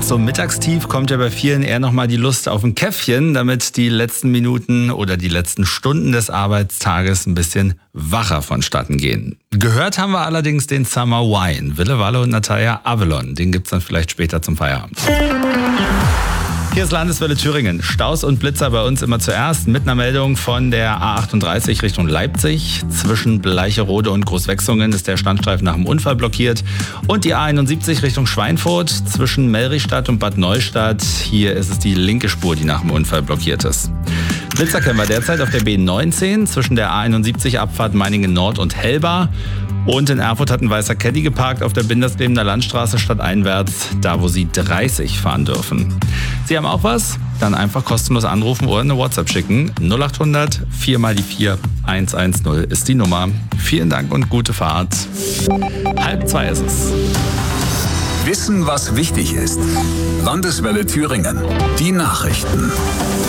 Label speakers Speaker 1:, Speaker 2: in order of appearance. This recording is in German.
Speaker 1: so einem Mittagstief kommt ja bei vielen eher nochmal die Lust auf ein Käffchen, damit die letzten Minuten oder die letzten Stunden des Arbeitstages ein bisschen wacher vonstatten gehen. Gehört haben wir allerdings den Summer Wine. Wille Walle und Natalia Avalon. Den gibt's dann vielleicht später zum Feierabend. Hier ist Landeswelle Thüringen. Staus und Blitzer bei uns immer zuerst mit einer Meldung von der A38 Richtung Leipzig. Zwischen Bleicherode und Großwechsungen ist der Standstreifen nach dem Unfall blockiert. Und die A71 Richtung Schweinfurt zwischen Melrichstadt und Bad Neustadt. Hier ist es die linke Spur, die nach dem Unfall blockiert ist. Blitzer kennen wir derzeit auf der B19 zwischen der A71 Abfahrt Meiningen Nord und Helba. Und in Erfurt hat ein weißer Caddy geparkt auf der Binderslebener Landstraße stadteinwärts, da wo Sie 30 fahren dürfen. Sie haben auch was? Dann einfach kostenlos anrufen oder eine WhatsApp schicken. 0800 4x4 110 ist die Nummer. Vielen Dank und gute Fahrt. 1:30 ist es.
Speaker 2: Wissen, was wichtig ist. Landeswelle Thüringen. Die Nachrichten.